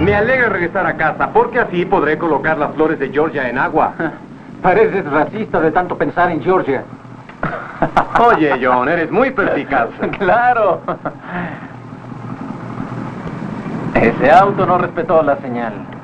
Me alegra regresar a casa, porque así podré colocar las flores de Georgia en agua. Pareces racista de tanto pensar en Georgia. Oye, John, eres muy perspicaz. Claro. Ese auto no respetó la señal.